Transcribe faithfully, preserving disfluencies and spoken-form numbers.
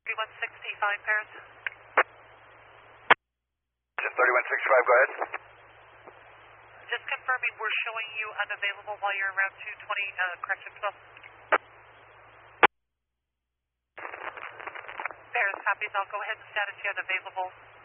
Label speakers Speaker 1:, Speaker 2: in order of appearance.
Speaker 1: thirty-one sixty-five, Paris.
Speaker 2: thirty-one sixty-five, go ahead.
Speaker 1: Just confirming we're showing you unavailable while you're around two twenty, uh, correction twelve. Paris copies, I'll go ahead and status you unavailable